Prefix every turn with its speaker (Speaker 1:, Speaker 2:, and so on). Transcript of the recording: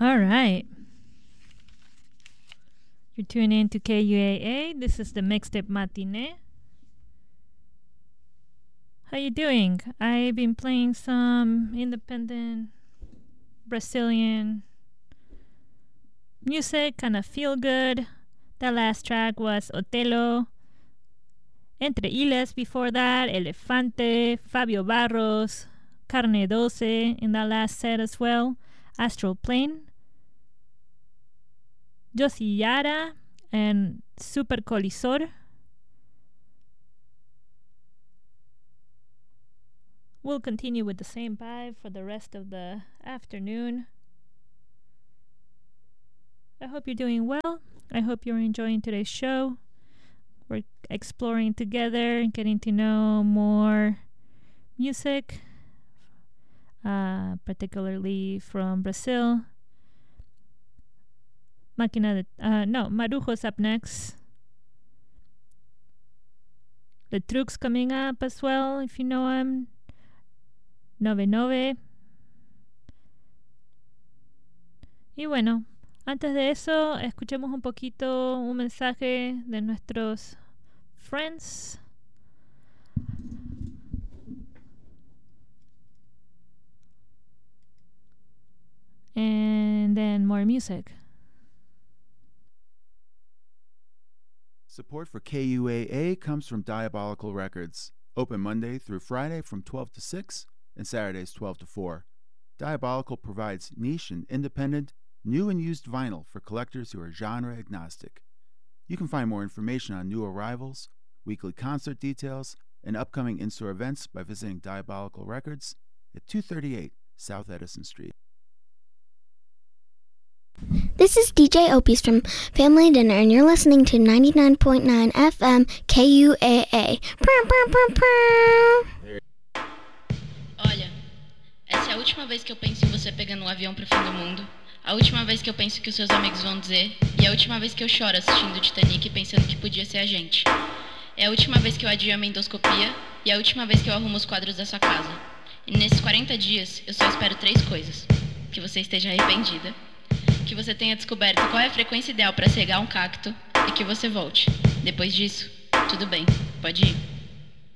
Speaker 1: All right. You're tuning in to KUAA. This is the Mixtape Matinee. How you doing? I've been playing some independent Brazilian music, kind of feel good. That last track was Otelo. Entre Iles before that, Elefante, Fabio Barros, Carne Doce in that last set as well. Astral Plane, Josie Yara, and Super Colisor. We'll continue with the same vibe for the rest of the afternoon. I hope you're doing well. I hope you're enjoying today's show. We're exploring together, getting to know more music, particularly from Brazil. Marujo's up next. The Trucs coming up as well, if you know him. 99. Y bueno, antes de eso, escuchemos un poquito un mensaje de nuestros friends. And then more music.
Speaker 2: Support for KUAA comes from Diabolical Records. Open Monday through Friday from 12 to 6 and Saturdays 12 to 4. Diabolical provides niche and independent, new and used vinyl for collectors who are genre agnostic. You can find more information on new arrivals, weekly concert details, and upcoming in-store events by visiting Diabolical Records at 238 South Edison Street.
Speaker 3: This is DJ Opie from Family Dinner, and you're listening to 99.9 FM KUAA.
Speaker 4: Olha, essa é a última vez que eu penso em você pegando um avião pro fim do mundo. A última vez que eu penso que os seus amigos vão dizer. E a última vez que eu choro assistindo Titanic pensando que podia ser a gente. É a última vez que eu adio a minha endoscopia. E a última vez que eu arrumo os quadros da sua casa. E nesses 40 dias, eu só espero 3 coisas. Que você esteja arrependida. Que você tenha descoberto qual é a frequência ideal para cegar um cacto. E que você volte. Depois disso, tudo bem, pode ir.